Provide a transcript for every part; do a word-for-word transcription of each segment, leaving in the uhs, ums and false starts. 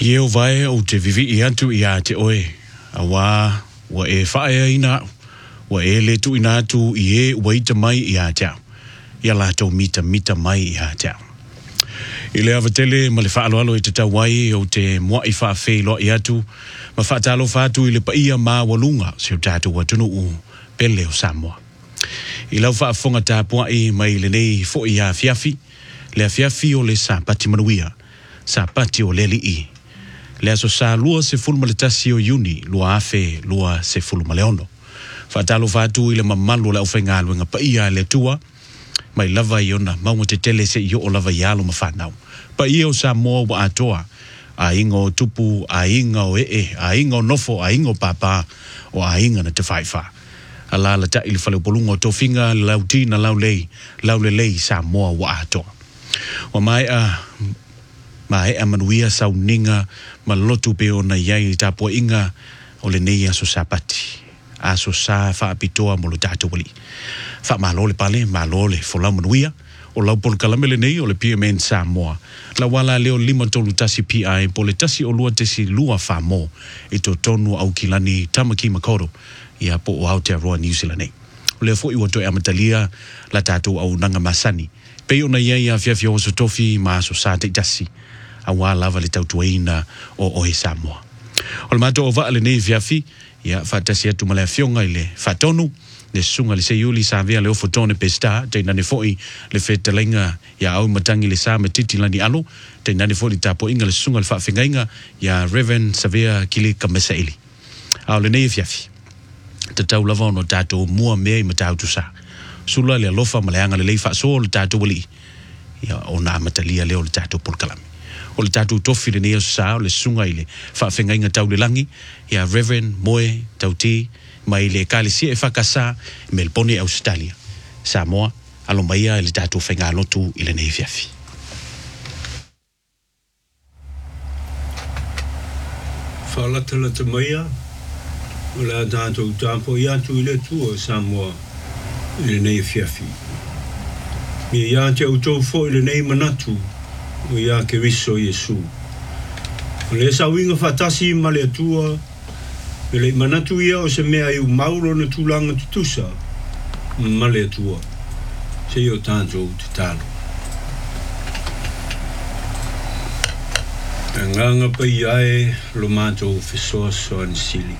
Yeo vai o te vivi i atu i a te oe. A wā, wa e whaea ina, wa e le tu ina atu i e waita mai i a te au. Ia lātou mita mita mai i a te au. I le avatele ma le whaaloalo i te tau wai o te mua i whaafei loa i atu, ma whaatalo whaatu i le paia mā walunga se o tātou watunu u pele o Samoa. I lau whaafonga tāpua i mai le nei fo i a fiafi, le a fiafi o le sāpati manuia, sāpati o le li i. Le aso sa lua se fulma le tasi o Iuni, lua afe, lua se fulma le ono. Whaatalo whaatu i le mamalu le au whaingalu nga paia le tua, mai lava i ona, maunga te tele se i o lava i alo ma whanau. Paia o Samoa wa atoa, a inga o tupu, a inga o ee, a inga o nofo, a inga o papa, o a inga na te whaifa. Ala la ta ili whale polunga o tofinga, lau tina, lau lei, lau le lei Samoa wa atoa. Wa mai a... ma e amanuia sau ninga ma lotu pe ona iai tapua inga o le nei aso sapati aso sa fa apitoa mo lo tatu wali fa malole pale malole fola manuia o lau pol kalamele nei o le P M N Samoa la wala leo lima tolu tasi P I po le tasi o lua tesi lua fa mo e to tonu au kilani tamaki makoro ia po o Aotearoa New Zealand nei o le fo i wato e amatalia la tatu au nanga masani pe ona iai a fiafia o so tofi ma aso sa te tasi a wā lava le tautuaina o ohe Samoa. O le mato o vaa le nei fiafi, ia whaatasi atu ma le fionga i le whatonu, le sunga le seiuli sa vea le ofo tone pe sta, te nane foi le whetalenga ia au matangi le sa me titi lani alo, te nane foi tapo inga le sunga le whaafengainga, ia Reverend Savea Kili Kamesaili. A o le nei fiafi, te tau lava ono tato mua mea i matautu sa. Sula le alofa ma le anga le lei whaaso le tato wali, ia o na matalia leo le tato polkalami. O le tatu tofi le nea sa o le sunga i le whaafenga inga tau le langi, ia Reverend Moe Tauti, mai le kālisia e whakasa i Melbourne, Australia. Samoa, alo maia i le tatu whainga lotu i le nei fiafi. Whalatala te maia, o le tātou tāpo i atu i le tua Samoa i le nei fiafi. Mi ia te autou fo i le nei manatu, o ia ke riso Yesu. O le sa winga fatasi ma le atua, e le manatu ia o se mea iu mauro na tūlanga tutusa, ma le atua. Se o tātou te talo. E nganga pa iae lo mātou fesoa so anisili.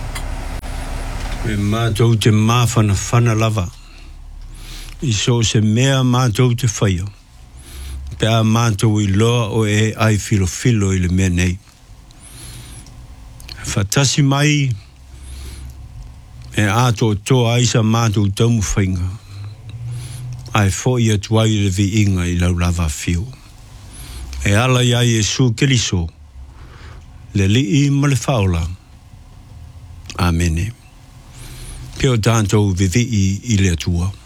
E mātou te māwhana whana lava. I so se mea mātou te whaia. Pea mātou i loa o e ai filo filo i le mea nei. Fatasi mai e ato to aisa mātou taumu whainga. Ai fo i atuai le vi inga i lau lava fio. E ala ia Yesu Keliso le li i ma le faula. Amene. Peo tātou vivi i le atua.